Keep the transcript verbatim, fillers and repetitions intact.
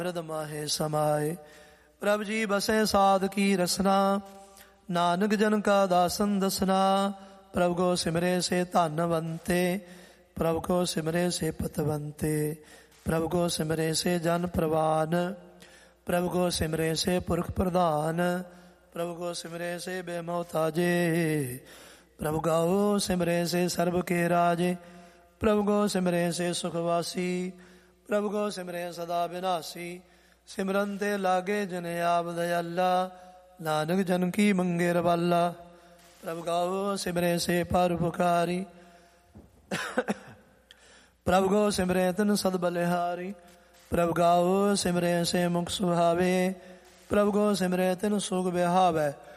ਬਿਰਦ ਮਾਹੇ ਸਮਾਏ। ਪ੍ਰਭ ਜੀ ਬਸੇ ਸਾਧ ਕੀ ਰਸਨਾ, ਨਾਨਕ ਜਨ ਕਾ ਦਾਸਨ ਦਸਨਾ। ਪ੍ਰਭ ਕੋ ਸਿਮਰੇ ਸੇ ਧਨਵੰਤੇ, ਪ੍ਰਭ ਕੋ ਸਿਮਰੇ ਸੇ ਪਤਵੰਤੇ। ਪ੍ਰਭ ਕੋ ਸਿਮਰੇ ਸੇ ਜਨ ਪ੍ਰਵਾਨ, ਪ੍ਰਭ ਕੋ ਸਿਮਰੇ ਸੇ ਪੁਰਖ ਪ੍ਰਧਾਨ। ਪ੍ਰਭ ਕੋ ਸਿਮਰੇ ਸੇ ਬੇਮੋਤਾਜੇ, ਪ੍ਰਭ ਗਾਓ ਸਿਮਰੇ ਸੇ ਸਰਬ ਕੇ ਰਾਜੇ। ਪ੍ਰਭ ਕੋ ਸਿਮਰੇ ਸੇ ਸੁਖਵਾਸੀ, ਪ੍ਰਭ ਕੋ ਸਿਮਰੇ ਸਦਾ ਵਿਨਾਸੀ। ਸਿਮਰਨ ਤੇ ਲਾਗੇ ਜਨ ਆਪ ਦਇਆਲਾ, ਨਾਨਕ ਜਨ ਕੀ ਮੰਗੇ ਰਵਾਲਾ। ਪ੍ਰਭ ਗਾਓ ਸਿਮਰੇ ਸੇ ਪਰਉਪਕਾਰੀ, ਪ੍ਰਭ ਕੋ ਸਿਮਰੇ ਤਿਨ ਸਦ ਬਲਿਹਾਰੀ। ਪ੍ਰਭ ਗਾਓ ਸਿਮਰੇ ਸੇ ਮੁਖ ਸੁਹਾਵੇ, ਪ੍ਰਭ ਕੋ ਸਿਮਰੇ ਤਿਨ ਸੁਖ ਵਿਹਾਵੈ।